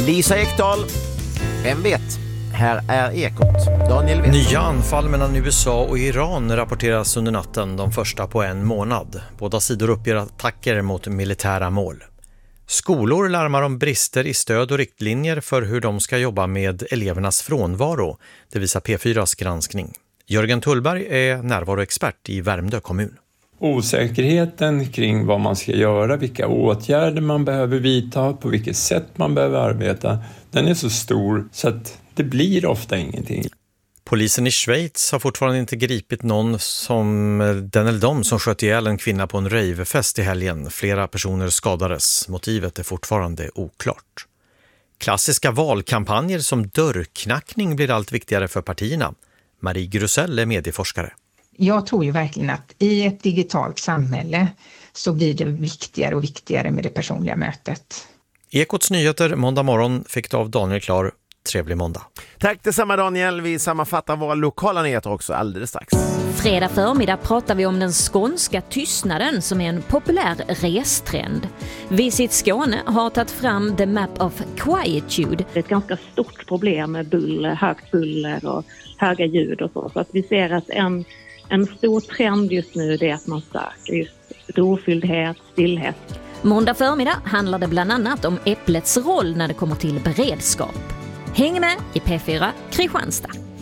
Lisa Ekdahl, vem vet? Här är Ekot. Daniel vet. Nya anfall mellan USA och Iran rapporteras under natten, de första på en månad. Båda sidor uppger attacker mot militära mål. Skolor larmar om brister i stöd och riktlinjer för hur de ska jobba med elevernas frånvaro. Det visar P4s granskning. Jörgen Tullberg är närvaroexpert i Värmdö kommun. Osäkerheten kring vad man ska göra, vilka åtgärder man behöver vidta, på vilket sätt man behöver arbeta, den är så stor så att det blir ofta ingenting. Polisen i Schweiz har fortfarande inte gripit någon som den eller de som sköt ihjäl en kvinna på en ravefest i helgen. Flera personer skadades. Motivet är fortfarande oklart. Klassiska valkampanjer som dörrknackning blir allt viktigare för partierna. Marie Grusell är medieforskare. Jag tror ju verkligen att i ett digitalt samhälle så blir det viktigare och viktigare med det personliga mötet. Ekots nyheter måndag morgon fick du av Daniel Klar. Trevlig måndag. Tack detsamma Daniel. Vi sammanfattar våra lokala nyheter också alldeles strax. Fredag förmiddag pratar vi om den skånska tystnaden som är en populär restrend. Visit Skåne har tagit fram The Map of Quietude. Det är ett ganska stort problem med buller, högt buller och höga ljud och så. Så att vi ser att en stor trend just nu är att man söker just rofylldhet, stillhet. Måndag förmiddag handlar det bland annat om äpplets roll när det kommer till beredskap. Häng med i P4 Kristianstad.